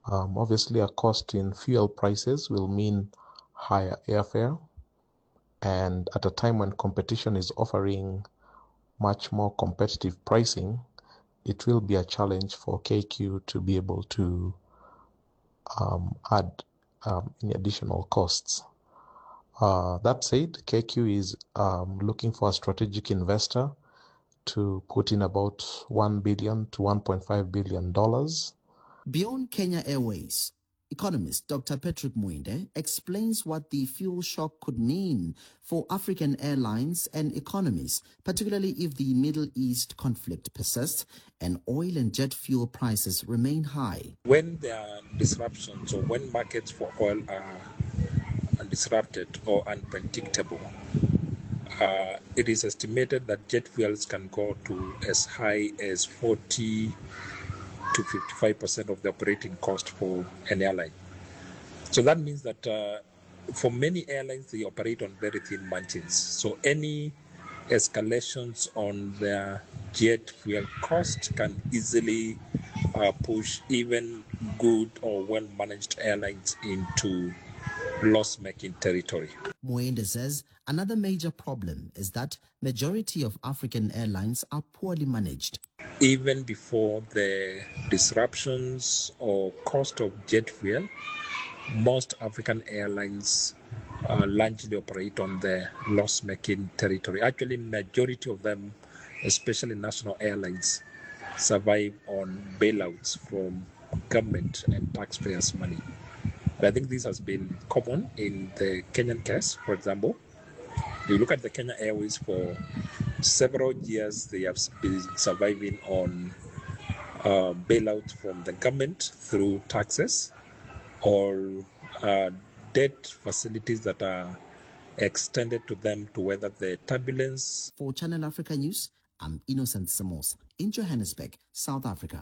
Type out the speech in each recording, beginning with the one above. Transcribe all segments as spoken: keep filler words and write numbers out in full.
Um, obviously, a cost in fuel prices will mean higher airfare, and at a time when competition is offering much more competitive pricing, it will be a challenge for K Q to be able to um, add um, any additional costs. Uh, that said, K Q is um, looking for a strategic investor to put in about one billion to one point five billion dollars. Beyond Kenya Airways, economist Doctor Patrick Mwende explains what the fuel shock could mean for African airlines and economies, particularly if the Middle East conflict persists and oil and jet fuel prices remain high. When there are disruptions or when markets for oil are disrupted or unpredictable, uh, it is estimated that jet fuels can go to as high as forty to fifty-five percent of the operating cost for an airline. So that means that uh, for many airlines, they operate on very thin margins. So any escalations on their jet fuel cost can easily uh, push even good or well-managed airlines into loss-making territory. Mwende says another major problem is that majority of African airlines are poorly managed. Even before the disruptions or cost of jet fuel, most African airlines uh, largely operate on the loss-making territory. Actually, majority of them, especially national airlines, survive on bailouts from government and taxpayers' money. But I think this has been common in the Kenyan case, for example. You look at the Kenya Airways for several years, they have been surviving on uh, bailouts from the government through taxes or uh, debt facilities that are extended to them to weather the turbulence. For Channel Africa News, I'm Innocent Samos in Johannesburg, South Africa.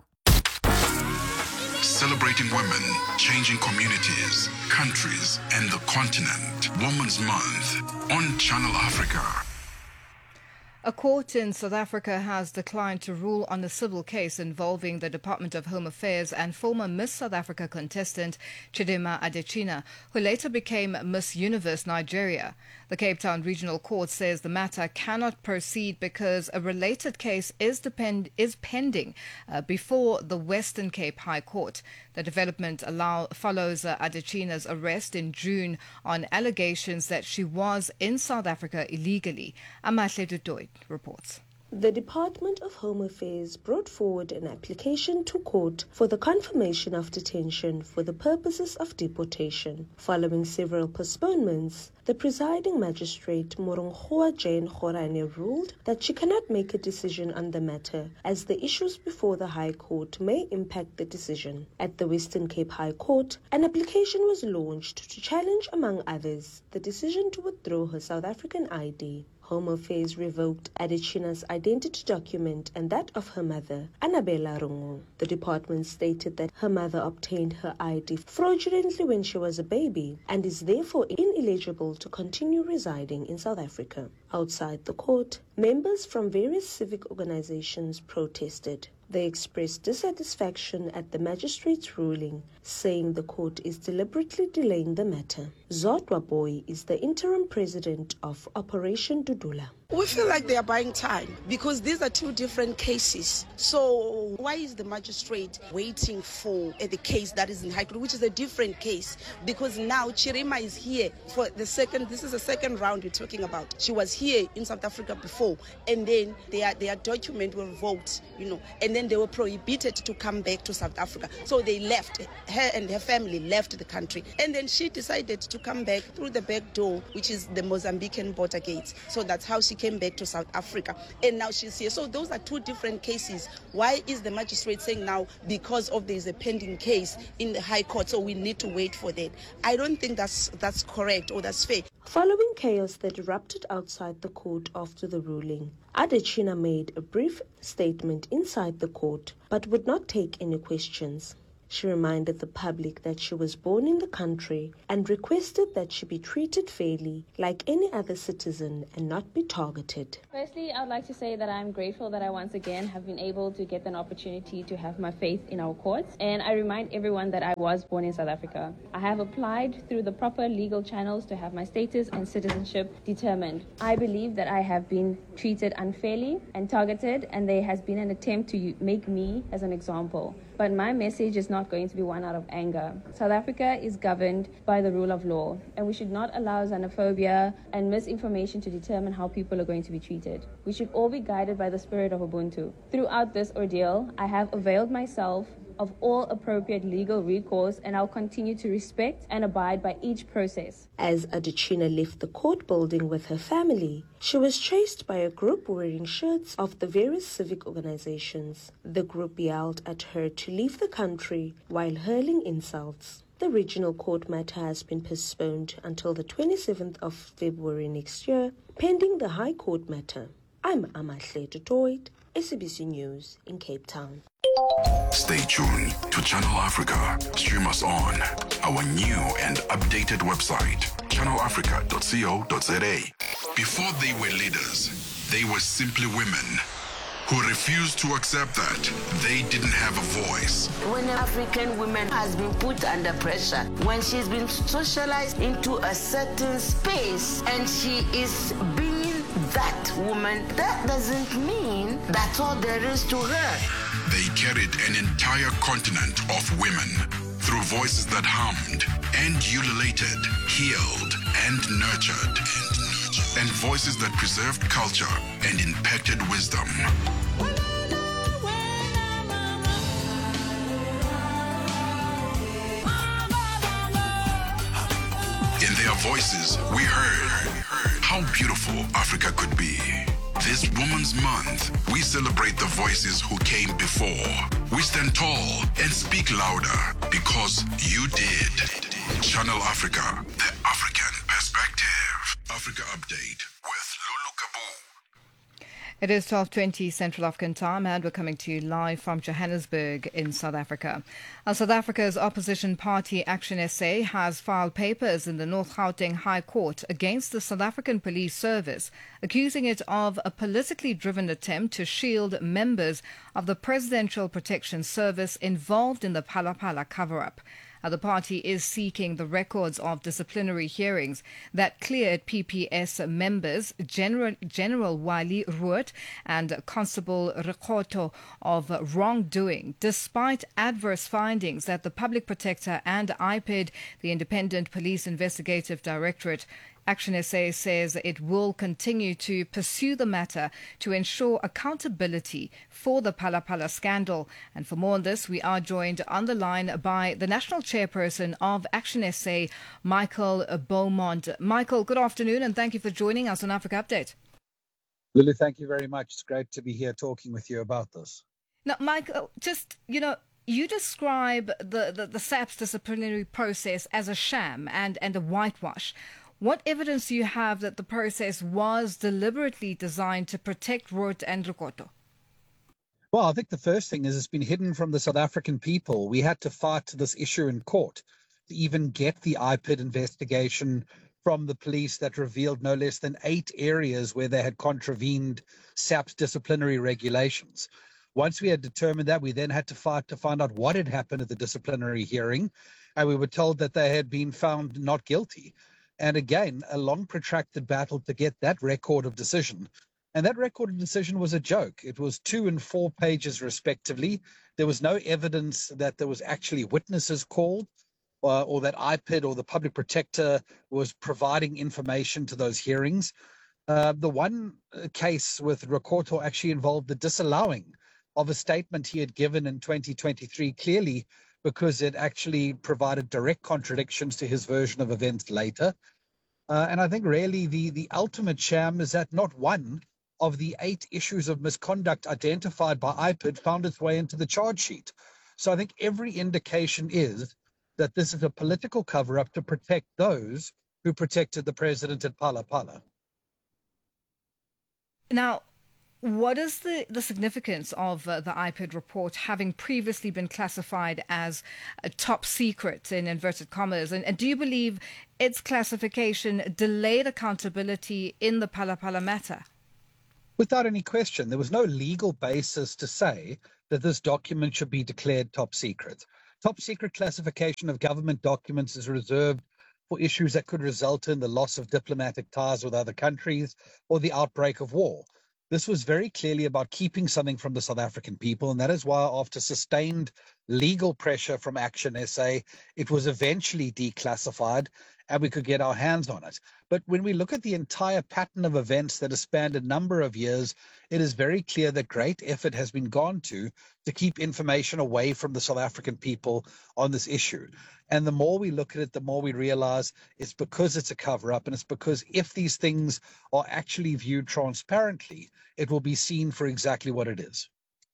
Celebrating women, changing communities, countries, and the continent. Women's Month on Channel Africa. A court in South Africa has declined to rule on a civil case involving the Department of Home Affairs and former Miss South Africa contestant Chidimma Adetshina, who later became Miss Universe Nigeria. The Cape Town Regional Court says the matter cannot proceed because a related case is, depend- is pending uh, before the Western Cape High Court. The development allow- follows uh, Adetshina's arrest in June on allegations that she was in South Africa illegally. Amahle Dutoit reports. The Department of Home Affairs brought forward an application to court for the confirmation of detention for the purposes of deportation. Following several postponements, the presiding magistrate Moronghoa Jane Khorane ruled that she cannot make a decision on the matter as the issues before the High Court may impact the decision. At the Western Cape High Court, an application was launched to challenge, among others, the decision to withdraw her South African I D. Home Affairs revoked Adetshina's identity document and that of her mother, Annabella Rungu. The department stated that her mother obtained her I D fraudulently when she was a baby and is therefore ineligible to continue residing in South Africa. Outside the court, members from various civic organizations protested. They expressed dissatisfaction at the magistrate's ruling, saying the court is deliberately delaying the matter. Zodwa Boy is the interim president of Operation Dudula. We feel like they are buying time because these are two different cases. So why is the magistrate waiting for uh, the case that is in High Court, which is a different case? Because now Chidimma is here for the second, this is the second round we're talking about. She was here in South Africa before, and then their, their documents were revoked, you know, and then they were prohibited to come back to South Africa. So they left, her and her family left the country. And then she decided to come back through the back door, which is the Mozambican border gates. So that's how she came back to South Africa, and now she's here. So those are two different cases. Why is the magistrate saying now because of there is a pending case in the High Court, so we need to wait for that? I don't think that's that's correct or that's fair. Following chaos that erupted outside the court after the ruling, Adetshina made a brief statement inside the court but would not take any questions. She reminded the public that she was born in the country and requested that she be treated fairly like any other citizen and not be targeted. Firstly, I would like to say that I'm grateful that I once again have been able to get an opportunity to have my faith in our courts. And I remind everyone that I was born in South Africa. I have applied through the proper legal channels to have my status and citizenship determined. I believe that I have been treated unfairly and targeted, and there has been an attempt to make me as an example. But my message is not going to be one out of anger. South Africa is governed by the rule of law, and we should not allow xenophobia and misinformation to determine how people are going to be treated. We should all be guided by the spirit of Ubuntu. Throughout this ordeal, I have availed myself of all appropriate legal recourse, and I'll continue to respect and abide by each process. As Adetshina left the court building with her family, she was chased by a group wearing shirts of the various civic organizations. The group yelled at her to leave the country while hurling insults. The regional court matter has been postponed until the twenty-seventh of February next year, pending the High Court matter. I'm Amahle Dodoit, S A B C News in Cape Town. Stay tuned to Channel Africa. Stream us on our new and updated website, channel africa dot co dot za. Before they were leaders, they were simply women who refused to accept that they didn't have a voice. When an African woman has been put under pressure, when she's been socialized into a certain space and she is being that woman, that doesn't mean that's all there is to her. They carried an entire continent of women through voices that hummed and ululated, healed and nurtured, and voices that preserved culture and impacted wisdom. In their voices, we heard how beautiful Africa could be. This Women's Month, we celebrate the voices who came before. We stand tall and speak louder because you did. Channel Africa, the African perspective. Africa Update with Lulu Kabu. It is twelve twenty Central African time, and we're coming to you live from Johannesburg in South Africa. Now, South Africa's opposition party Action S A has filed papers in the North Gauteng High Court against the South African Police Service, accusing it of a politically driven attempt to shield members of the Presidential Protection Service involved in the Phala Phala cover-up. Now, the party is seeking the records of disciplinary hearings that cleared P P S members General, General Wali Ruot and Constable Rekoto of wrongdoing, despite adverse findings that the Public Protector and I P I D, the Independent Police Investigative Directorate, Action S A says it will continue to pursue the matter to ensure accountability for the Phala Phala scandal. And for more on this, we are joined on the line by the National Chairperson of Action S A, Michael Beaumont. Michael, good afternoon, and thank you for joining us on Africa Update. Lulu, thank you very much. It's great to be here talking with you about this. Now, Michael, just, you know, you describe the, the, the S A P's disciplinary process as a sham and, and a whitewash. What evidence do you have that the process was deliberately designed to protect Ruot and Rekoto? Well, I think the first thing is it's been hidden from the South African people. We had to fight this issue in court to even get the I P I D investigation from the police that revealed no less than eight areas where they had contravened S A P's disciplinary regulations. Once we had determined that, we then had to fight to find out what had happened at the disciplinary hearing, and we were told that they had been found not guilty. And again, a long protracted battle to get that record of decision. And that record of decision was a joke. It was two and four pages respectively. There was no evidence that there was actually witnesses called uh, or that I P I D or the Public Protector was providing information to those hearings. Uh, the one case with Rekoto actually involved the disallowing of a statement he had given in twenty twenty-three, clearly because it actually provided direct contradictions to his version of events later. Uh, and I think really the, the ultimate sham is that not one of the eight issues of misconduct identified by I P I D found its way into the charge sheet. So I think every indication is that this is a political cover-up to protect those who protected the president at Phala Phala. Now, what is the, the significance of uh, the I P I D report having previously been classified as a top secret, in inverted commas? And, and do you believe its classification delayed accountability in the Phala Phala matter? Without any question, there was no legal basis to say that this document should be declared top secret. Top secret classification of government documents is reserved for issues that could result in the loss of diplomatic ties with other countries or the outbreak of war. This was very clearly about keeping something from the South African people, and that is why, after sustained legal pressure from Action S A, it was eventually declassified and we could get our hands on it. But when we look at the entire pattern of events that has spanned a number of years, it is very clear that great effort has been gone to to keep information away from the South African people on this issue. And the more we look at it, the more we realize it's because it's a cover-up, and it's because if these things are actually viewed transparently, it will be seen for exactly what it is.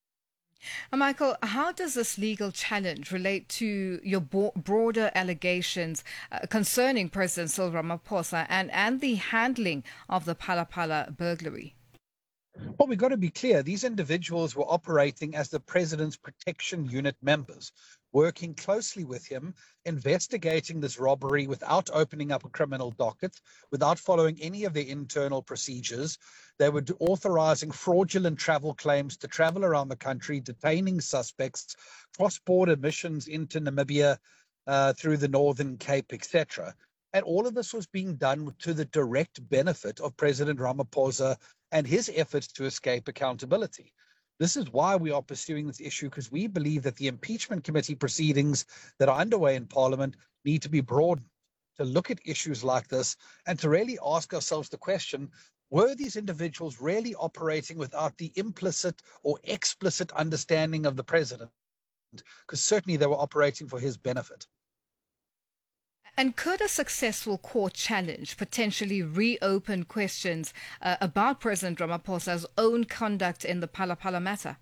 Uh, Michael, how does this legal challenge relate to your bo- broader allegations uh, concerning President Cyril Ramaphosa and, and the handling of the Phala Phala burglary? Well, we've got to be clear. These individuals were operating as the president's protection unit members, working closely with him, investigating this robbery without opening up a criminal docket, without following any of their internal procedures. They were authorizing fraudulent travel claims to travel around the country, detaining suspects, cross-border missions into Namibia uh, through the Northern Cape, et cetera. And all of this was being done to the direct benefit of President Ramaphosa and his efforts to escape accountability. This is why we are pursuing this issue, because we believe that the impeachment committee proceedings that are underway in Parliament need to be broadened to look at issues like this and to really ask ourselves the question, were these individuals really operating without the implicit or explicit understanding of the president? Because certainly they were operating for his benefit. And could a successful court challenge potentially reopen questions uh, about President Ramaphosa's own conduct in the Phala Phala matter?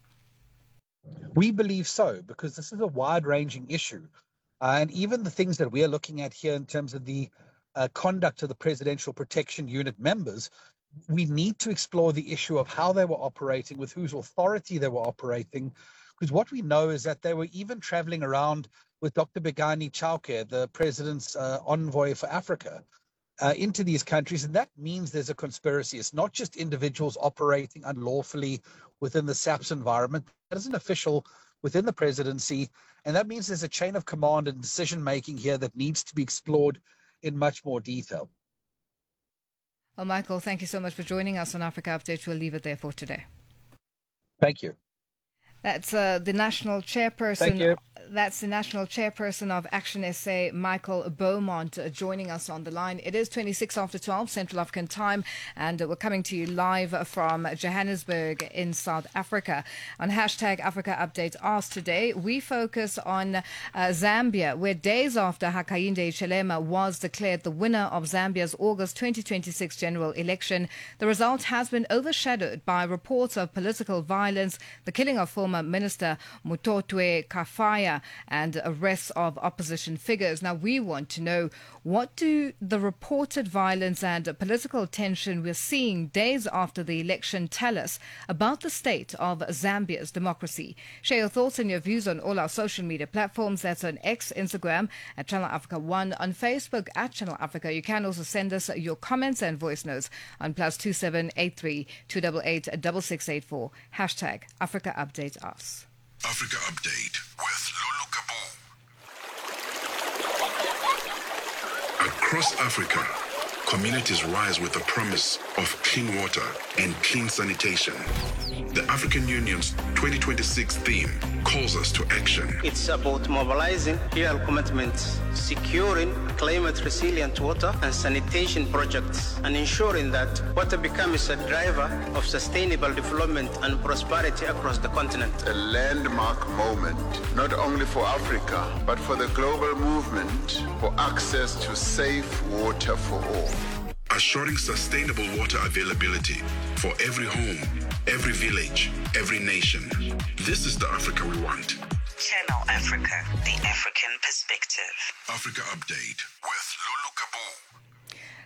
We believe so, because this is a wide-ranging issue. Uh, and even the things that we are looking at here in terms of the uh, conduct of the Presidential Protection Unit members, we need to explore the issue of how they were operating, with whose authority they were operating, because what we know is that they were even traveling around with Doctor Begani Chauke, the president's uh, envoy for Africa, uh, into these countries. And that means there's a conspiracy. It's not just individuals operating unlawfully within the SAPS environment. That is an official within the presidency. And that means there's a chain of command and decision-making here that needs to be explored in much more detail. Well, Michael, thank you so much for joining us on Africa Update. We'll leave it there for today. Thank you. That's uh, the national chairperson. Thank you. That's the national chairperson of Action S A, Michael Beaumont, uh, joining us on the line. It is twenty-six after twelve Central African time, and uh, we're coming to you live from Johannesburg in South Africa. On hashtag Africa Update Ask today, we focus on uh, Zambia, where days after Hakainde Hichilema was declared the winner of Zambia's August twenty twenty-six general election, the result has been overshadowed by reports of political violence, the killing of former Minister Mutotwe Kafaya, and arrests of opposition figures. Now, we want to know, what do the reported violence and political tension we're seeing days after the election tell us about the state of Zambia's democracy? Share your thoughts and your views on all our social media platforms. That's on X, Instagram, at Channel Africa one, on Facebook at Channel Africa. You can also send us your comments and voice notes on plus two seven eight three two eight eight six six eight four. Hashtag Africa Update Us. Africa Update with Lulu Kabu. Across Africa, communities rise with the promise of clean water and clean sanitation. The African Union's twenty twenty-six theme calls us to action. It's about mobilizing real commitments, securing climate-resilient water and sanitation projects, and ensuring that water becomes a driver of sustainable development and prosperity across the continent. A landmark moment, not only for Africa, but for the global movement for access to safe water for all. Assuring sustainable water availability for every home, every village, every nation. This is the Africa we want. Channel Africa, the African perspective. Africa Update with Lulu Kabu.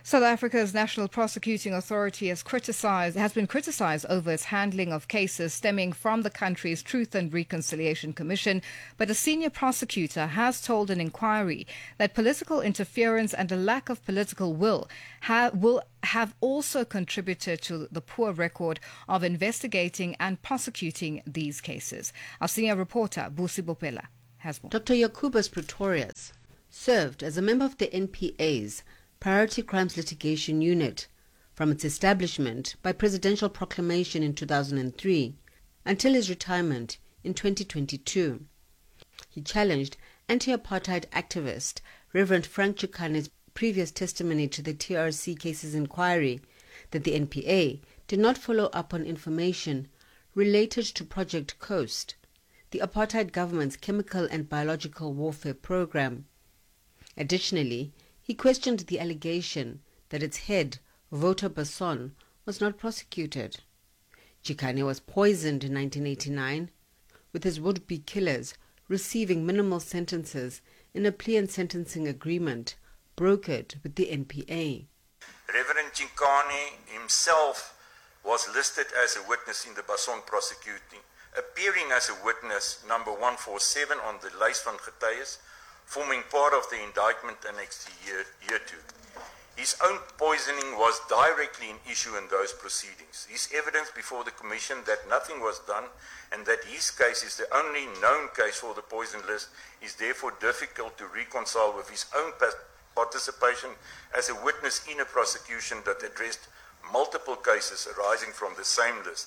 South Africa's National Prosecuting Authority has criticized, has been criticized over its handling of cases stemming from the country's Truth and Reconciliation Commission, but a senior prosecutor has told an inquiry that political interference and a lack of political will ha- will have also contributed to the poor record of investigating and prosecuting these cases. Our senior reporter, Busi Bopela, has more. Doctor Jacobus Pretorius served as a member of the N P A's Priority Crimes Litigation Unit from its establishment by presidential proclamation in two thousand three until his retirement in twenty twenty-two. He challenged anti-apartheid activist Reverend Frank Chikane's previous testimony to the T R C cases inquiry that the N P A did not follow up on information related to Project Coast, the apartheid government's chemical and biological warfare program. Additionally, he questioned the allegation that its head, Wouter Basson, was not prosecuted. Chikane was poisoned in nineteen eighty-nine, with his would-be killers receiving minimal sentences in a plea and sentencing agreement brokered with the N P A. Reverend Chikane himself was listed as a witness in the Basson prosecuting, appearing as a witness number one forty-seven on the list van getuies, forming part of the indictment annexed year, year two. His own poisoning was directly an issue in those proceedings. His evidence before the Commission that nothing was done and that his case is the only known case for the poison list is therefore difficult to reconcile with his own participation as a witness in a prosecution that addressed multiple cases arising from the same list.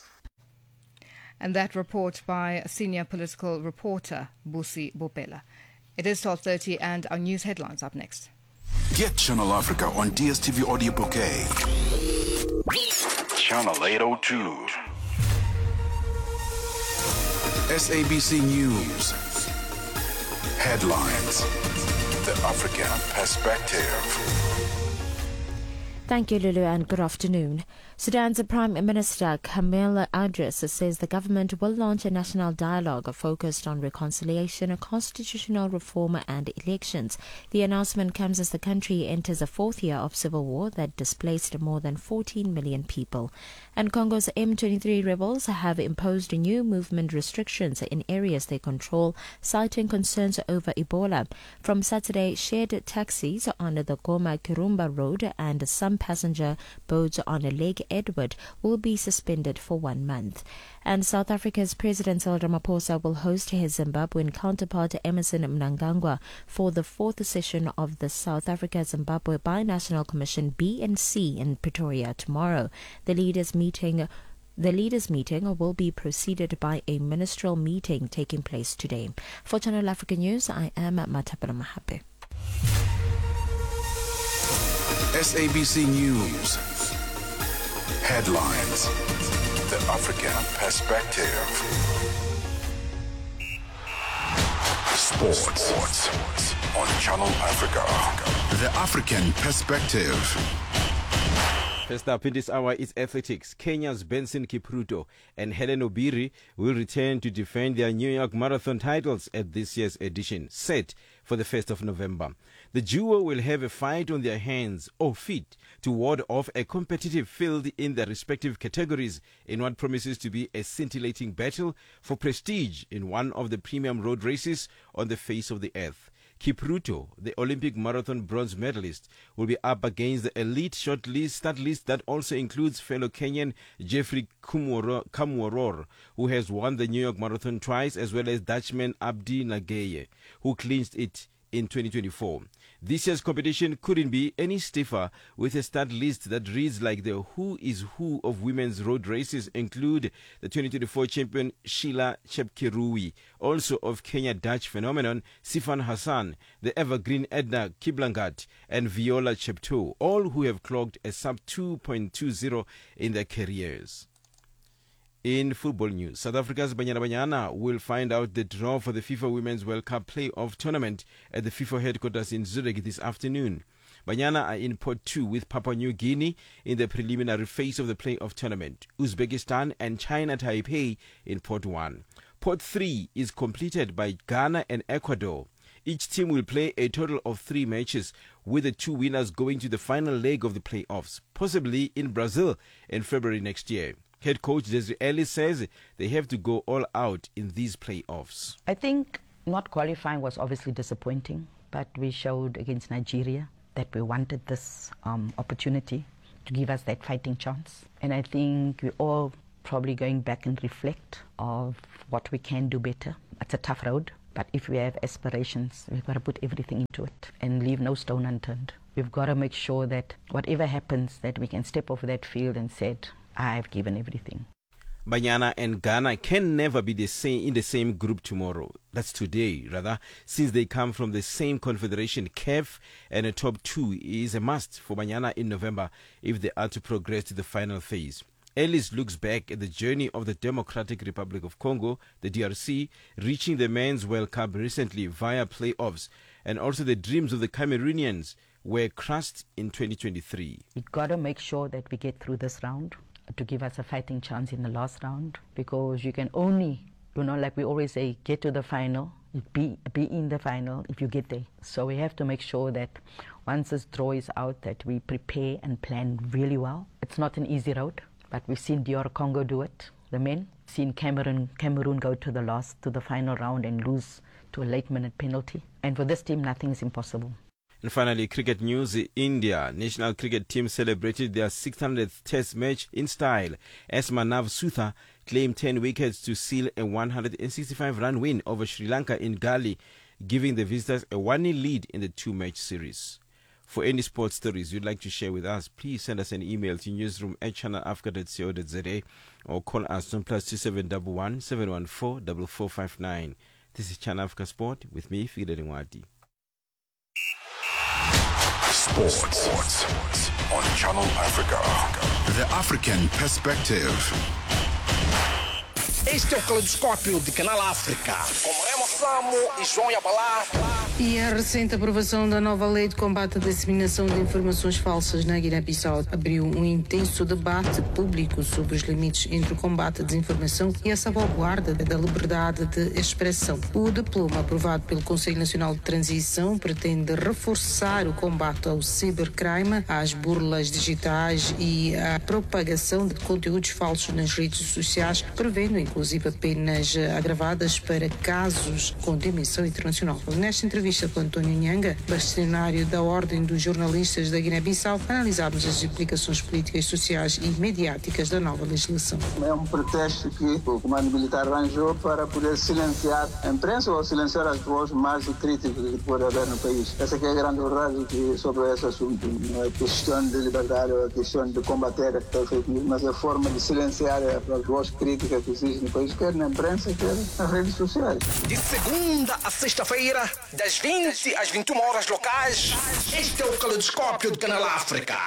And that report by a senior political reporter, Busi Bopela. It is twelve thirty and our news headlines up next. Get Channel Africa on D S T V Audio Bouquet. Channel eight oh two. S A B C News. Headlines. The African Perspective. Thank you, Lulu, and good afternoon. Sudan's Prime Minister Kamel Idris says the government will launch a national dialogue focused on reconciliation, constitutional reform and elections. The announcement comes as the country enters a fourth year of civil war that displaced more than fourteen million people. And Congo's M twenty-three rebels have imposed new movement restrictions in areas they control, citing concerns over Ebola. From Saturday, shared taxis on the Goma-Kirumba road and some passenger boats on Lake Edward will be suspended for one month. And South Africa's President Cyril Ramaphosa will host his Zimbabwean counterpart Emmerson Mnangagwa for the fourth session of the South Africa-Zimbabwe Binational Commission B N C in Pretoria tomorrow. The leaders meeting The leaders' meeting will be preceded by a ministerial meeting taking place today. For Channel Africa News, I am Matapela Mahape. S A B C News. Headlines. The African Perspective. Sports. Sports on Channel Africa. The African Perspective. First up in this hour is athletics. Kenya's Benson Kipruto and Helen Obiri will return to defend their New York Marathon titles at this year's edition, set for the first of November. The duo will have a fight on their hands or feet to ward off a competitive field in their respective categories in what promises to be a scintillating battle for prestige in one of the premium road races on the face of the earth. Kipruto, the Olympic marathon bronze medalist, will be up against the elite short list, start list that also includes fellow Kenyan Jeffrey Kamworor, who has won the New York Marathon twice, as well as Dutchman Abdi Nageye, who clinched it in twenty twenty-four. This year's competition couldn't be any stiffer, with a start list that reads like the who is who of women's road races include the twenty twenty-four champion Sheila Chepkirui, also of Kenya Dutch phenomenon Sifan Hassan, the evergreen Edna Kiblangat, and Viola Chepto, all who have clocked a sub two point two zero in their careers. In football news, South Africa's Banyana Banyana will find out the draw for the FIFA Women's World Cup playoff tournament at the FIFA headquarters in Zurich this afternoon. Banyana are in Pot two with Papua New Guinea in the preliminary phase of the playoff tournament, Uzbekistan and China Taipei in Pot one. Pot three is completed by Ghana and Ecuador. Each team will play a total of three matches, with the two winners going to the final leg of the playoffs, possibly in Brazil in February next year. Head coach Desiree Ellis says they have to go all out in these playoffs. I think not qualifying was obviously disappointing, but we showed against Nigeria that we wanted this um, opportunity to give us that fighting chance. And I think we're all probably going back and reflect of what we can do better. It's a tough road, but if we have aspirations, we've got to put everything into it and leave no stone unturned. We've got to make sure that whatever happens, that we can step off that field and say, I've given everything. Banyana and Ghana can never be the same in the same group tomorrow. That's today, rather, since they come from the same confederation, C A F, and a top two is a must for Banyana in November if they are to progress to the final phase. Ellis looks back at the journey of the Democratic Republic of Congo, the D R C, reaching the Men's World Cup recently via playoffs, and also the dreams of the Cameroonians were crushed in twenty twenty-three. We've got to make sure that we get through this round to give us a fighting chance in the last round, because you can only, you know, like we always say, get to the final, be, be in the final if you get there. So we have to make sure that once this draw is out, that we prepare and plan really well. It's not an easy road, but we've seen D R Congo do it, the men. Seen Cameroon, Cameroon go to the last, to the final round and lose to a late minute penalty. And for this team, nothing is impossible. And finally, cricket news. India national cricket team celebrated their six hundredth test match in style as Manav Sutha claimed ten wickets to seal a one hundred sixty-five run win over Sri Lanka in Gali, giving the visitors a one nil lead in the two-match series. For any sports stories you'd like to share with us, please send us an email to newsroom at channel africa dot co dot za or call us on plus two seven one one, seven one four, four four five nine. This is Channel Africa Sport with me, Fide Ngwati. Sports. Sports on Channel Africa. The African Perspective. Este é o Caleidoscópio de Canal África, com Remo Samo e João Yabalá. E a recente aprovação da nova lei de combate à disseminação de informações falsas na Guiné-Bissau abriu um intenso debate público sobre os limites entre o combate à desinformação e a salvaguarda da liberdade de expressão. O diploma aprovado pelo Conselho Nacional de Transição pretende reforçar o combate ao cibercrime, às burlas digitais e à propagação de conteúdos falsos nas redes sociais, prevendo inclusive penas agravadas para casos com dimensão internacional. Nesta entrevista com António Nhanga, bastonário da Ordem dos Jornalistas da Guiné-Bissau, analisámos as implicações políticas, sociais e mediáticas da nova legislação. É um pretexto que o comando militar arranjou para poder silenciar a imprensa ou silenciar as vozes mais críticas que pode haver no país. Essa que é a grande verdade que sobre esse assunto. Não é questão de liberdade, ou é questão de combater a fake news, mas a forma de silenciar as vozes críticas que existem no país, quer na imprensa, quer nas redes sociais. De segunda a sexta-feira, das vinte às vinte e uma horas locais, este é o Caleidoscópio do Canal África.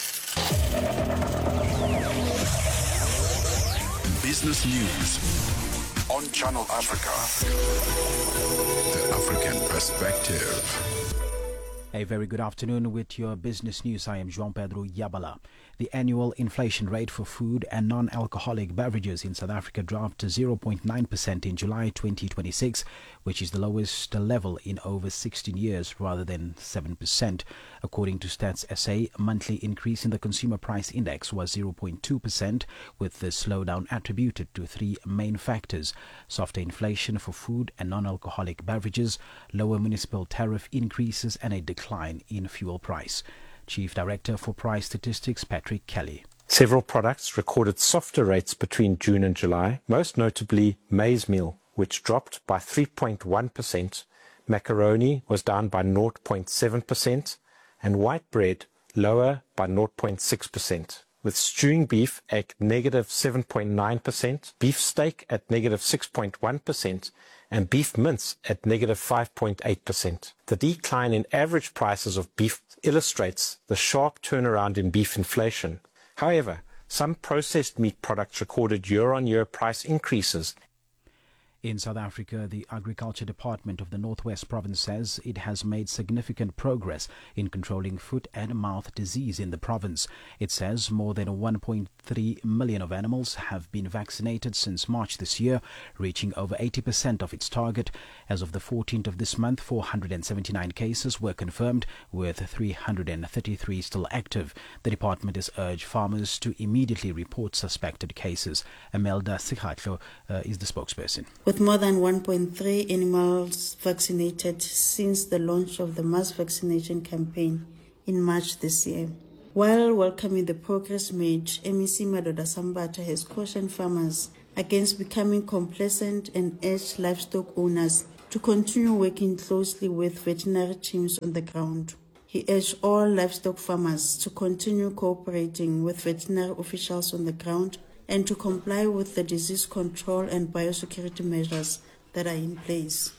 Business News on Channel Africa. The African Perspective. A very good afternoon with your business news. I am João Pedro Yabala. The annual inflation rate for food and non-alcoholic beverages in South Africa dropped to zero point nine percent in July twenty twenty-six, which is the lowest level in over sixteen years, rather than seven percent. According to Stats S A, a monthly increase in the consumer price index was zero point two percent, with the slowdown attributed to three main factors: softer inflation for food and non-alcoholic beverages, lower municipal tariff increases, and a decline in fuel price. Chief Director for Price Statistics, Patrick Kelly. Several products recorded softer rates between June and July, most notably maize meal, which dropped by three point one percent, macaroni was down by zero point seven percent, and white bread lower by zero point six percent, with stewing beef at negative seven point nine percent, beef steak at negative six point one percent, and beef mince at negative five point eight percent. The decline in average prices of beef illustrates the sharp turnaround in beef inflation. However, some processed meat products recorded year-on-year price increases. In South Africa, the Agriculture Department of the Northwest Province says it has made significant progress in controlling foot and mouth disease in the province. It says more than one point three million of animals have been vaccinated since March this year, reaching over eighty percent of its target. As of the fourteenth of this month, four hundred seventy-nine cases were confirmed, with three hundred thirty-three still active. The department has urged farmers to immediately report suspected cases. Imelda Sikhatlo uh, is the spokesperson. With more than one point three animals vaccinated since the launch of the mass vaccination campaign in March this year. While welcoming the progress made, M E C Madoda Sambata has cautioned farmers against becoming complacent and urged livestock owners to continue working closely with veterinary teams on the ground. He urged all livestock farmers to continue cooperating with veterinary officials on the ground and to comply with the disease control and biosecurity measures that are in place.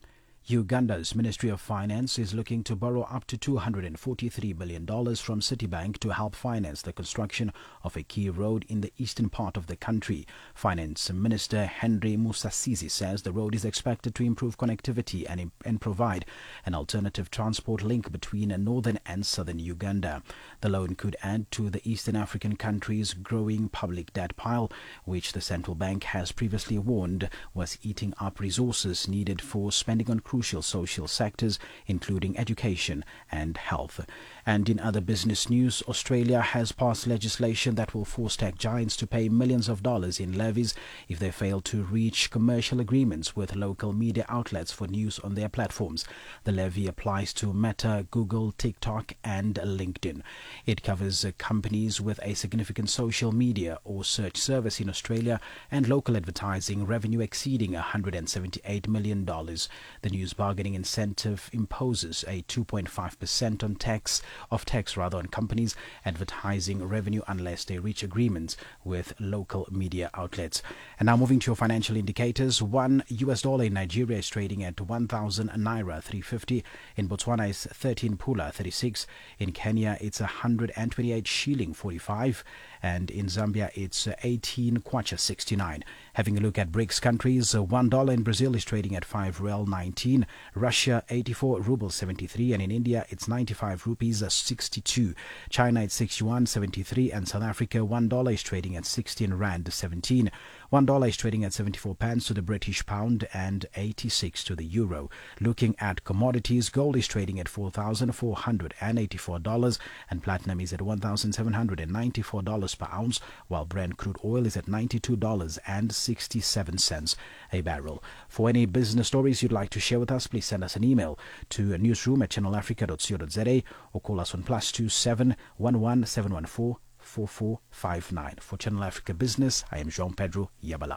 Uganda's Ministry of Finance is looking to borrow up to two hundred forty-three billion dollars from Citibank to help finance the construction of a key road in the eastern part of the country. Finance Minister Henry Musasizi says the road is expected to improve connectivity and, and provide an alternative transport link between northern and southern Uganda. The loan could add to the Eastern African country's growing public debt pile, which the central bank has previously warned was eating up resources needed for spending on crucial social sectors, including education and health. And in other business news, Australia has passed legislation that will force tech giants to pay millions of dollars in levies if they fail to reach commercial agreements with local media outlets for news on their platforms. The levy applies to Meta, Google, TikTok, and LinkedIn. It covers companies with a significant social media or search service in Australia and local advertising revenue exceeding one hundred seventy-eight million dollars. The news bargaining incentive imposes a two point five percent on tax of tax rather on companies' advertising revenue unless they reach agreements with local media outlets. And now moving to your financial indicators, one U S dollar in Nigeria is trading at one thousand naira three fifty. In Botswana is thirteen pula thirty-six. In Kenya it's one hundred twenty-eight shilling forty-five. And in Zambia it's eighteen kwacha sixty-nine. Having a look at BRICS countries, one dollar in Brazil is trading at five real nineteen, Russia eighty-four rubles seventy-three, and in India it's ninety-five rupees sixty-two. China it's sixty-one seventy-three, and South Africa one dollar is trading at sixteen rand seventeen. One dollar is trading at seventy-four pence to the British pound and eighty-six to the euro. Looking at commodities, gold is trading at four thousand four hundred eighty-four dollars and platinum is at one thousand seven hundred ninety-four dollars per ounce, while Brent crude oil is at ninety-two dollars and sixty-seven cents a barrel. For any business stories you'd like to share with us, please send us an email to newsroom at channel africa dot co dot za or call us on plus two seven one one seven one four four four five nine. For Channel Africa Business, I am Jean Pedro Yabala.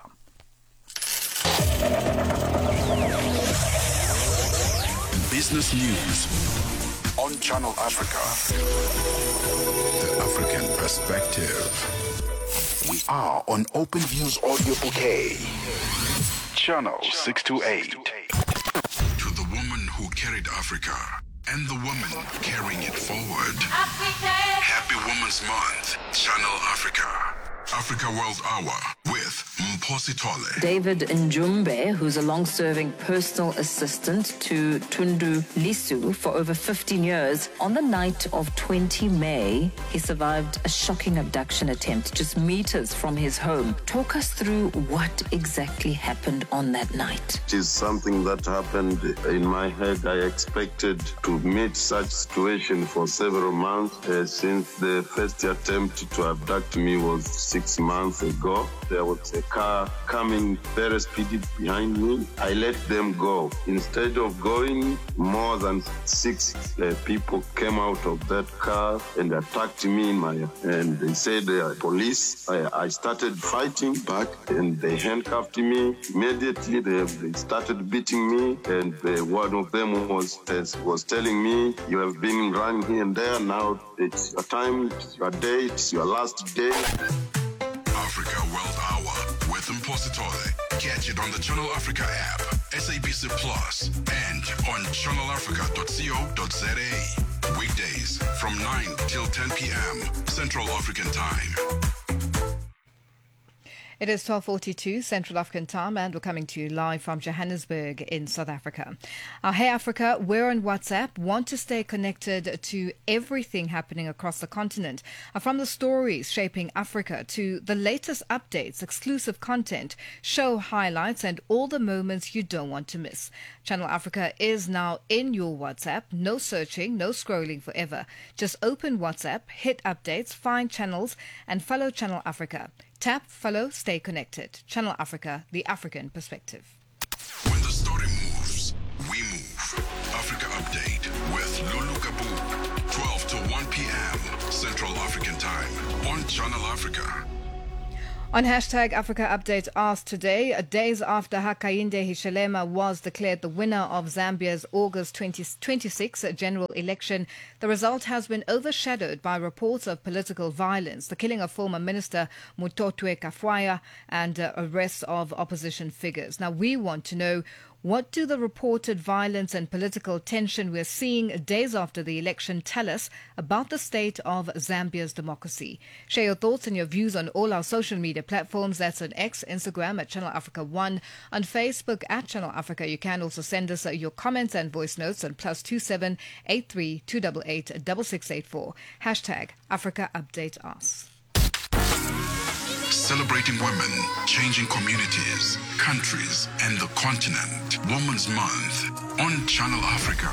Business news on Channel Africa. The African perspective. We are on Open Views Audio Bouquet. Channel six twenty-eight. To the woman who carried Africa and the woman carrying it forward. Africa. Happy Women's Month, Channel Africa. Africa World Hour with Mphosi Tole. David Njumbe, who's a long-serving personal assistant to Tundu Lisu for over fifteen years, on the night of the twentieth of May, he survived a shocking abduction attempt just meters from his home. Talk us through what exactly happened on that night. It is something that happened in my head. I expected to meet such situation for several months uh, since the first attempt to abduct me was Six months ago. There was a car coming very speedy behind me. I let them go. Instead of going, more than six uh, people came out of that car and attacked me in my, and they said they are police. I, I started fighting back and they handcuffed me. Immediately they, they started beating me, and the, one of them was, was telling me, you have been running here and there, now it's your time, it's your day, it's your last day. Africa World Hour with Mphosi Tole. Catch it on the Channel Africa app, S A B C Plus, and on channel africa dot co dot za. Weekdays from nine till ten p.m. Central African Time. It is twelve forty-two Central African Time, and we're coming to you live from Johannesburg in South Africa. Uh, hey Africa, we're on WhatsApp. Want to stay connected to everything happening across the continent, uh, from the stories shaping Africa to the latest updates, exclusive content, show highlights, and all the moments you don't want to miss. Channel Africa is now in your WhatsApp. No searching, no scrolling forever. Just open WhatsApp, hit updates, find channels, and follow Channel Africa. Tap, follow, stay connected. Channel Africa, the African perspective. When the story moves, we move. Africa Update with Lulu Kabu, twelve to one p.m. Central African Time on Channel Africa. On hashtag Africa Update asked today, days after Hakainde Hichilema was declared the winner of Zambia's August twenty twenty-six general election, the result has been overshadowed by reports of political violence, the killing of former Minister Mutotwe Kafwaya, and uh, arrests of opposition figures. Now, we want to know, what do the reported violence and political tension we're seeing days after the election tell us about the state of Zambia's democracy? Share your thoughts and your views on all our social media platforms. That's on X, Instagram at Channel Africa one, on Facebook at Channel Africa. You can also send us your comments and voice notes on plus two seven eight three two eight eight six six eight four. Hashtag Africa Update Us. Celebrating women, changing communities, countries, and the continent. Women's Month on Channel Africa.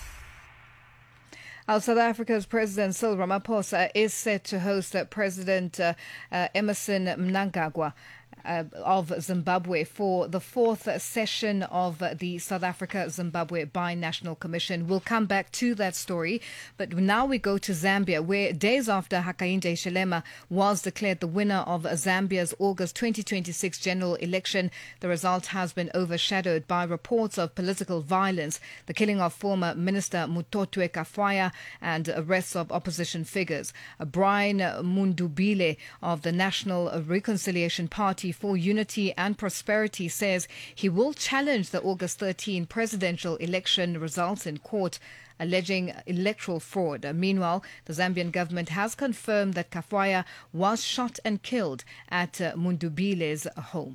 Our South Africa's President Cyril Ramaphosa is set to host uh, President uh, uh, Emmerson Mnangagwa Uh, of Zimbabwe for the fourth session of uh, the South Africa-Zimbabwe Binational Commission. We'll come back to that story, but now we go to Zambia, where days after Hakainde Hichilema was declared the winner of Zambia's August twenty twenty-six general election, the result has been overshadowed by reports of political violence, the killing of former Minister Mutotwe Kafwaya, and arrests of opposition figures. Uh, Brian Mundubile of the National Reconciliation Party for Unity and Prosperity says he will challenge the August thirteenth presidential election results in court, alleging electoral fraud. Meanwhile, the Zambian government has confirmed that Kafwaya was shot and killed at uh, Mundubile's home.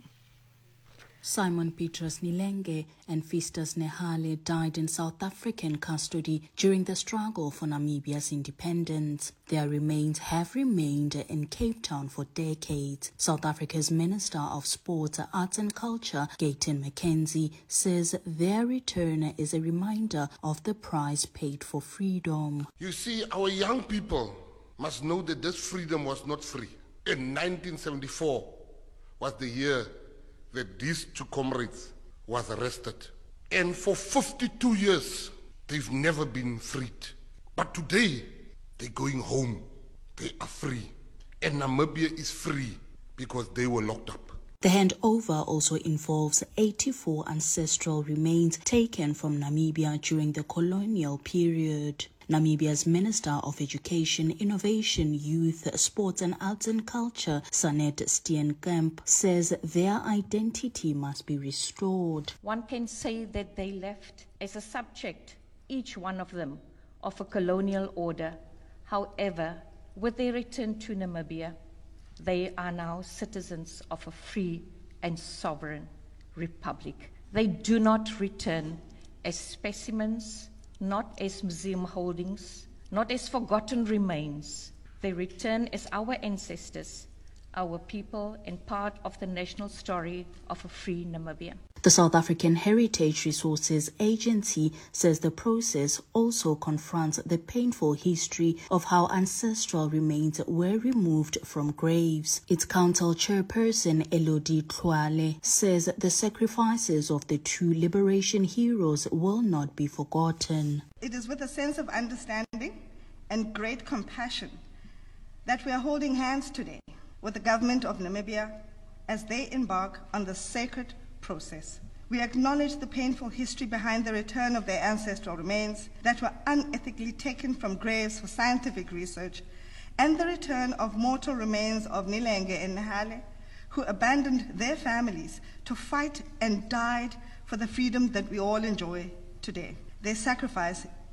Simon Petrus Nilenge and Festus Nehale died in South African custody during the struggle for Namibia's independence. Their remains have remained in Cape Town for decades. South Africa's Minister of Sport, Arts and Culture, Gayton McKenzie, says their return is a reminder of the price paid for freedom. You see, our young people must know that this freedom was not free. In nineteen seventy-four was the year that these two comrades was arrested. And for fifty-two years, they've never been freed. But today, they're going home. They are free. And Namibia is free because they were locked up. The handover also involves eighty-four ancestral remains taken from Namibia during the colonial period. Namibia's Minister of Education, Innovation, Youth, Sports and Arts and Culture, Sanet Steenkamp, says their identity must be restored. One can say that they left as a subject, each one of them, of a colonial order. However, with their return to Namibia, they are now citizens of a free and sovereign republic. They do not return as specimens, not as museum holdings, not as forgotten remains. They return as our ancestors, our people, and part of the national story of a free Namibia. The South African Heritage Resources Agency says the process also confronts the painful history of how ancestral remains were removed from graves. Its council chairperson, Elodie Tlwale, says the sacrifices of the two liberation heroes will not be forgotten. It is with a sense of understanding and great compassion that we are holding hands today with the government of Namibia as they embark on the sacred process. We acknowledge the painful history behind the return of their ancestral remains that were unethically taken from graves for scientific research, and the return of mortal remains of Nilenge and Nehale, who abandoned their families to fight and died for the freedom that we all enjoy today. Their sacrifice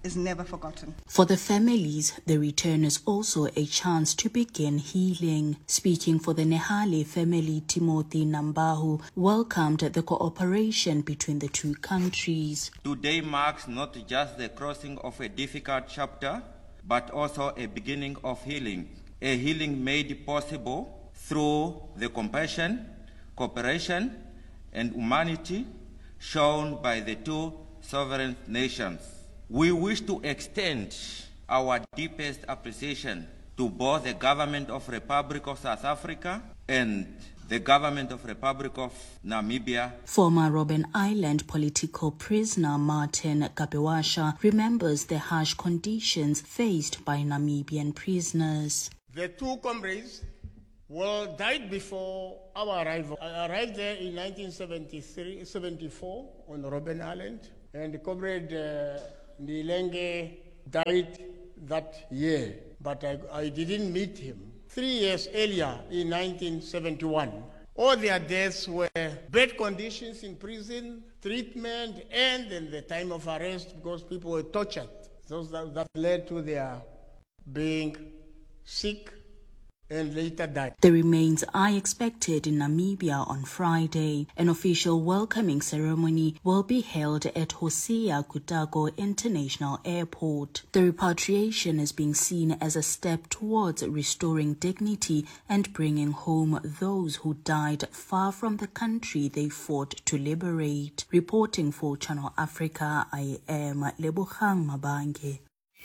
is never forgotten. For the families, the return is also a chance to begin healing. Speaking for the Nehale family, Timothy Nambahu welcomed the cooperation between the two countries. Today marks not just the crossing of a difficult chapter, but also a beginning of healing. A healing made possible through the compassion, cooperation, and humanity shown by the two sovereign nations. We wish to extend our deepest appreciation to both the Government of Republic of South Africa and the Government of Republic of Namibia. Former Robben Island political prisoner Martin Kapewasha remembers the harsh conditions faced by Namibian prisoners. The two comrades well died before our arrival. I arrived there in nineteen seventy-three, seventy-four on Robben Island, and the comrade uh, Nilenge died that year, but I, I didn't meet him. Three years earlier, in nineteen seventy-one, all their deaths were bad conditions in prison, treatment, and in the time of arrest because people were tortured. So that, that led to their being sick and later died. The remains are expected in Namibia on Friday. An official welcoming ceremony will be held at Hosea Kutako International Airport. The repatriation is being seen as a step towards restoring dignity and bringing home those who died far from the country they fought to liberate. Reporting for Channel Africa, I am Lebogang Mabange.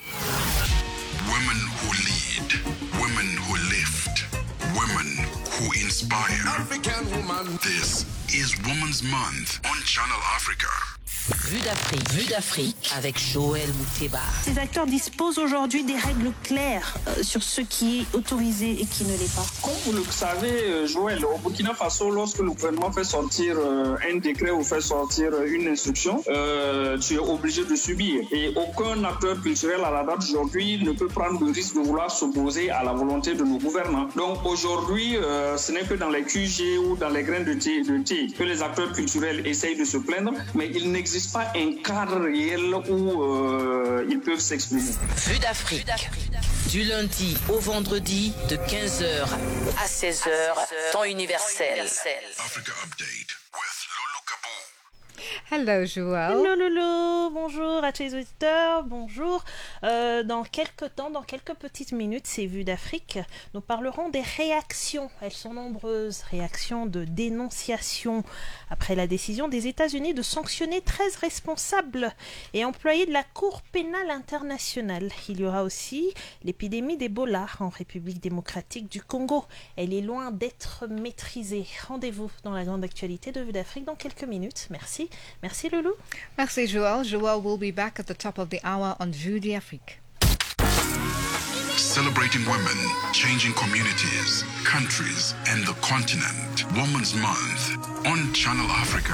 Women who lead, women who lift, women who inspire. African woman. This is Women's Month on Channel Africa. Vue d'Afrique, Vue d'Afrique avec Joël Mouteba. Ces acteurs disposent aujourd'hui des règles claires euh, sur ce qui est autorisé et qui ne l'est pas. Comme vous le savez, Joël, au Burkina Faso, lorsque le gouvernement fait sortir euh, un décret ou fait sortir une instruction, euh, tu es obligé de subir. Et aucun acteur culturel à la date d'aujourd'hui ne peut prendre le risque de vouloir s'opposer à la volonté de nos gouvernants. Donc aujourd'hui, euh, ce n'est que dans les Q G ou dans les graines de thé, de thé que les acteurs culturels essayent de se plaindre, mais il n'existe pas un cadre réel où euh, ils peuvent s'exprimer. Vue d'Afrique, du lundi au vendredi de quinze heures à seize heures, temps universel. Africa Update with Lulu Kabu. Hello, Joël. Hello, Lolo. Bonjour à tous les auditeurs. Bonjour. Euh, dans quelques temps, dans quelques petites minutes, c'est Vue d'Afrique. Nous parlerons des réactions. Elles sont nombreuses. Réactions de dénonciation après la décision des États-Unis de sanctionner treize responsables et employés de la Cour pénale internationale. Il y aura aussi l'épidémie d'Ebola en République démocratique du Congo. Elle est loin d'être maîtrisée. Rendez-vous dans la grande actualité de Vue d'Afrique dans quelques minutes. Merci. Merci, Loulou. Merci, Joël. Joël will be back at the top of the hour on Vue d'Afrique. Celebrating women, changing communities, countries, and the continent. Women's Month on Channel Africa.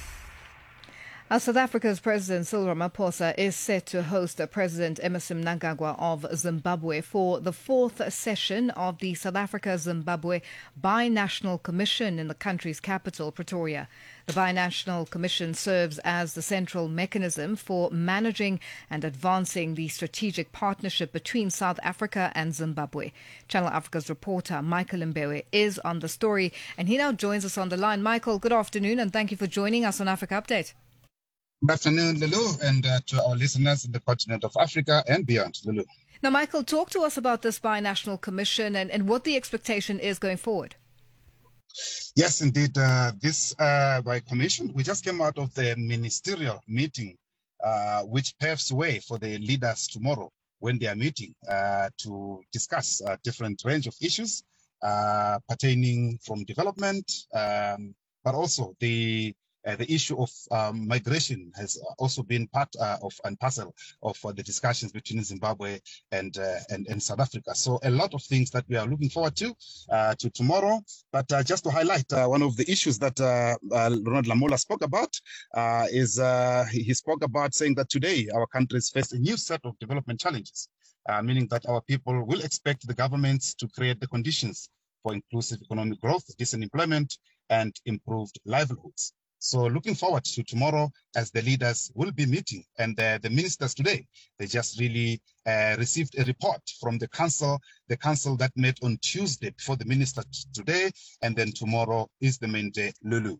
Uh, South Africa's President Cyril Ramaphosa is set to host uh, President Emmerson Mnangagwa of Zimbabwe for the fourth session of the South Africa-Zimbabwe Binational Commission in the country's capital, Pretoria. The Binational Commission serves as the central mechanism for managing and advancing the strategic partnership between South Africa and Zimbabwe. Channel Africa's reporter Michael Mbewe is on the story, and he now joins us on the line. Michael, good afternoon, and thank you for joining us on Africa Update. Good afternoon, Lulu, and uh, to our listeners in the continent of Africa and beyond, Lulu. Now, Michael, talk to us about this binational commission and, and what the expectation is going forward. Yes, indeed. Uh, this uh, by commission, we just came out of the ministerial meeting, uh, which paves the way for the leaders tomorrow when they are meeting uh, to discuss a different range of issues uh, pertaining from development, um, but also the Uh, the issue of um, migration has also been part uh, of and parcel of uh, the discussions between Zimbabwe and, uh, and and South Africa. So a lot of things that we are looking forward to uh, to tomorrow. But uh, just to highlight uh, one of the issues that uh, uh, Ronald Lamola spoke about uh, is uh, he spoke about saying that today our countries face a new set of development challenges, uh, meaning that our people will expect the governments to create the conditions for inclusive economic growth, decent employment, and improved livelihoods. So looking forward to tomorrow as the leaders will be meeting. And uh, the ministers today, they just really uh, received a report from the council, the council that met on Tuesday before the ministers today. And then tomorrow is the main day, Lulu.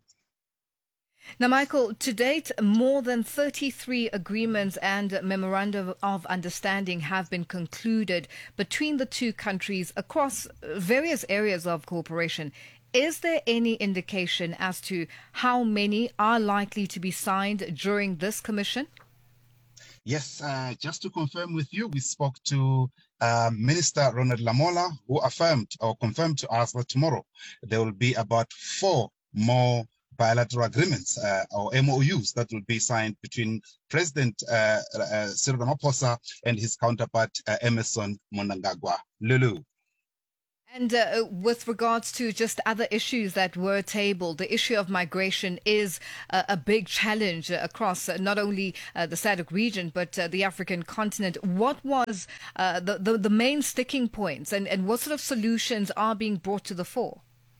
Now, Michael, to date, more than thirty-three agreements and memorandum of understanding have been concluded between the two countries across various areas of cooperation. Is there any indication as to how many are likely to be signed during this commission? Yes, uh, just to confirm with you, we spoke to uh, Minister Ronald Lamola, who affirmed or confirmed to us that tomorrow there will be about four more bilateral agreements uh, or M O Us that will be signed between President uh, uh, Cyril Ramaphosa and his counterpart uh, Emmerson Mnangagwa. Lulu. And uh, with regards to just other issues that were tabled, the issue of migration is uh, a big challenge across uh, not only uh, the S A D C region, but uh, the African continent. What was uh, the, the, the main sticking points and, and what sort of solutions are being brought to the fore?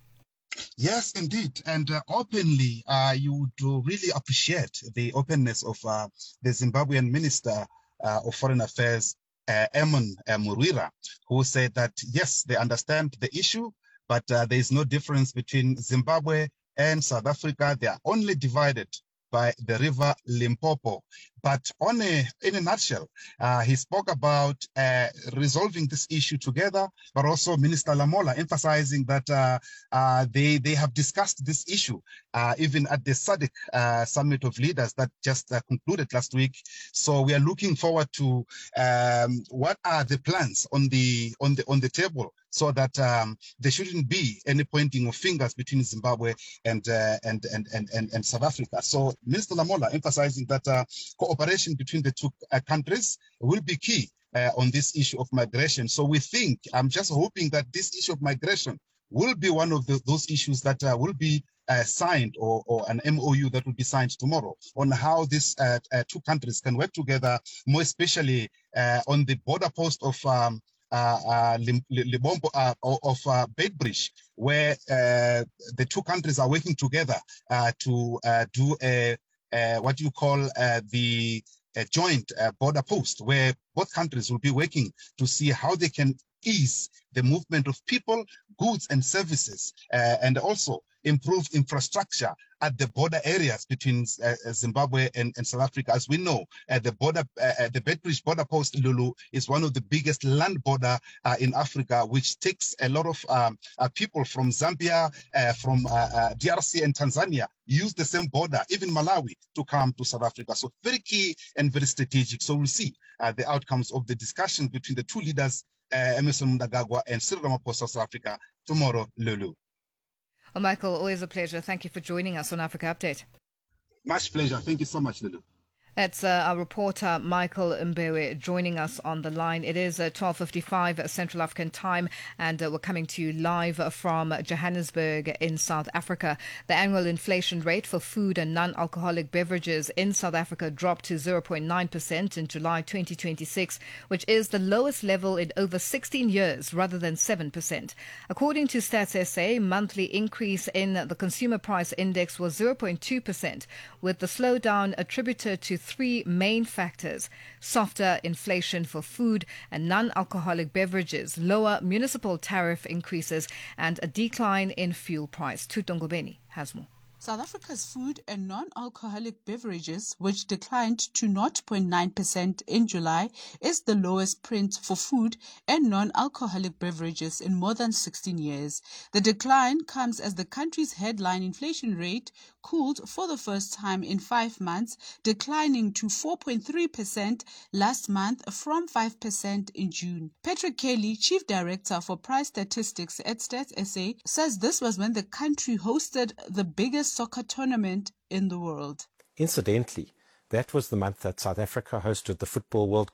Yes, indeed. And uh, openly, uh, you would really appreciate the openness of uh, the Zimbabwean Minister uh, of Foreign Affairs, Uh, Eamon uh, Murwira, who said that, yes, they understand the issue, but uh, there is no difference between Zimbabwe and South Africa. They are only divided by the river Limpopo. But on a, in a nutshell, uh, he spoke about uh, resolving this issue together, but also Minister Lamola emphasizing that uh, uh, they, they have discussed this issue uh, even at the S A D C uh, Summit of Leaders that just uh, concluded last week. So we are looking forward to um, what are the plans on the on the on the table, so that um, there shouldn't be any pointing of fingers between Zimbabwe and uh, and, and and and and South Africa. So Minister Lamola emphasizing that uh, cooperation between the two uh, countries will be key uh, on this issue of migration. So we think, I'm just hoping that this issue of migration will be one of the, those issues that uh, will be uh, signed or, or an M O U that will be signed tomorrow on how these uh, uh, two countries can work together, more especially uh, on the border post of um, Uh, uh, Libombo, uh, of uh, Beitbridge, where uh, the two countries are working together uh, to uh, do a, a what you call uh, the a joint uh, border post, where both countries will be working to see how they can ease the movement of people, goods and services, uh, and also improve infrastructure at the border areas between uh, Zimbabwe and, and South Africa. As we know, uh, the border, uh, the Beitbridge border post, Lulu, is one of the biggest land border uh, in Africa, which takes a lot of um, uh, people from Zambia, uh, from uh, uh, D R C and Tanzania, use the same border, even Malawi, to come to South Africa. So very key and very strategic. So we'll see uh, the outcomes of the discussion between the two leaders, uh, Emmerson Mnangagwa and Cyril Ramaphosa of South Africa, tomorrow, Lulu. Well, Michael, always a pleasure. Thank you for joining us on Africa Update. Much pleasure. Thank you so much, Lulu. That's uh, our reporter, Michael Mbewe, joining us on the line. It is uh, twelve fifty-five Central African time, and uh, we're coming to you live from Johannesburg in South Africa. The annual inflation rate for food and non-alcoholic beverages in South Africa dropped to zero point nine percent in July twenty twenty-six, which is the lowest level in over sixteen years, rather than seven percent. According to Stats S A, monthly increase in the consumer price index was zero point two percent, with the slowdown attributed to three main factors: softer inflation for food and non-alcoholic beverages, lower municipal tariff increases, and a decline in fuel price. Tutongobeni has more. South Africa's food and non-alcoholic beverages, which declined to zero point nine percent in July, is the lowest print for food and non-alcoholic beverages in more than sixteen years. The decline comes as the country's headline inflation rate cooled for the first time in five months, declining to four point three percent last month from five percent in June. Patrick Kelly, Chief Director for Price Statistics at Stats S A, says this was when the country hosted the biggest soccer tournament in the world. Incidentally, that was the month that South Africa hosted the Football World Cup.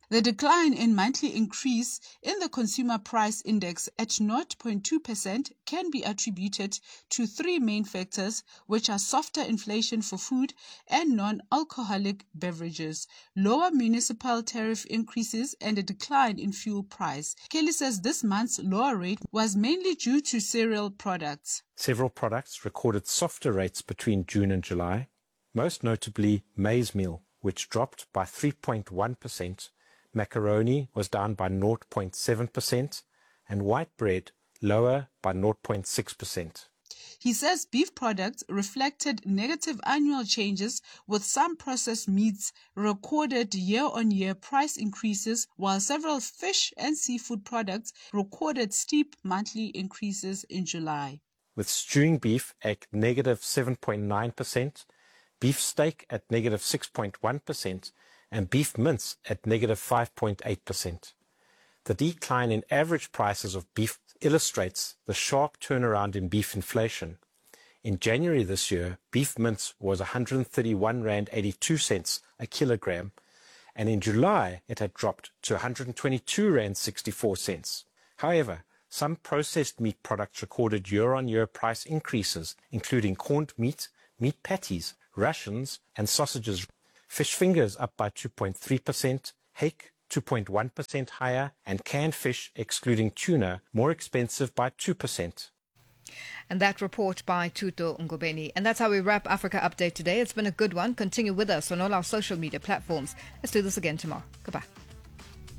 The decline in monthly increase in the consumer price index at zero point two percent can be attributed to three main factors, which are softer inflation for food and non-alcoholic beverages, lower municipal tariff increases, and a decline in fuel price. Kelly says this month's lower rate was mainly due to cereal products. Several products recorded softer rates between June and July, most notably maize meal, which dropped by three point one percent. Macaroni was down by zero point seven percent, and white bread lower by zero point six percent. He says beef products reflected negative annual changes, with some processed meats recorded year-on-year price increases, while several fish and seafood products recorded steep monthly increases in July. With stewing beef at negative seven point nine percent, beef steak at negative six point one percent, and beef mince at negative five point eight percent. The decline in average prices of beef illustrates the sharp turnaround in beef inflation. In January this year, beef mince was one hundred thirty-one rand eighty-two cents a kilogram, and in July it had dropped to one hundred twenty-two rand sixty-four cents. However, some processed meat products recorded year-on-year price increases, including corned meat, meat patties, rations, and sausages. Fish fingers up by two point three percent, hake two point one percent higher, and canned fish, excluding tuna, more expensive by two percent. And that report by Tuto Ngobeni. And that's how we wrap Africa Update today. It's been a good one. Continue with us on all our social media platforms. Let's do this again tomorrow. Goodbye.